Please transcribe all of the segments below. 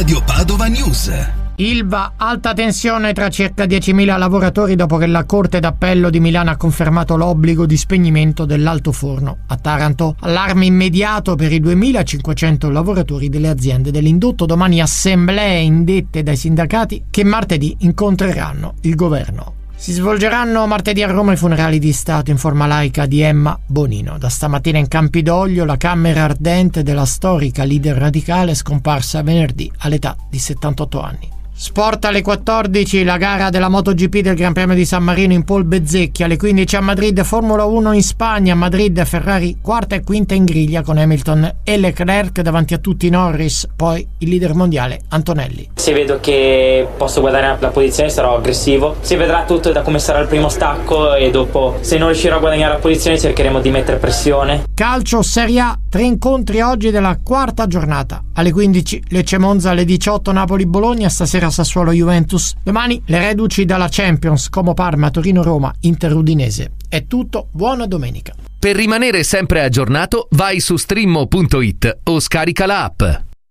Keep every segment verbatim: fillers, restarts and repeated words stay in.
Radio Padova News. Ilva, alta tensione tra circa diecimila lavoratori dopo che la Corte d'Appello di Milano ha confermato l'obbligo di spegnimento dell'altoforno. A Taranto, allarme immediato per i duemilacinquecento lavoratori delle aziende dell'indotto. Domani assemblee indette dai sindacati che martedì incontreranno il governo. Si svolgeranno martedì a Roma i funerali di Stato in forma laica di Emma Bonino. Da stamattina in Campidoglio la camera ardente della storica leader radicale scomparsa venerdì all'età di settantotto anni. Sport alle quattordici, la gara della MotoGP del Gran Premio di San Marino in Paul Bezzecchi. Alle quindici a Madrid, Formula uno in Spagna. A Madrid, Ferrari quarta e quinta in griglia con Hamilton e Leclerc davanti a tutti Norris, poi il leader mondiale Antonelli. Se vedo che posso guadagnare la posizione sarò aggressivo. Si vedrà tutto da come sarà il primo stacco e dopo, se non riuscirò a guadagnare la posizione, cercheremo di mettere pressione. Calcio Serie A, tre incontri oggi della quarta giornata. Alle quindici Lecce Monza, alle diciotto Napoli Bologna, stasera Sassuolo Juventus. Domani le reduci dalla Champions, Como Parma, Torino Roma, Inter Udinese. È tutto, buona domenica. Per rimanere sempre aggiornato vai su streammo punto it o scarica la app.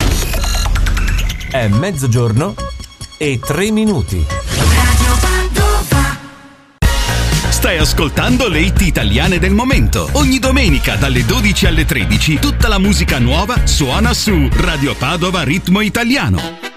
È mezzogiorno e tre minuti. Stai ascoltando le hit italiane del momento. Ogni domenica dalle dodici alle tredici tutta la musica nuova suona su Radio Padova Ritmo Italiano.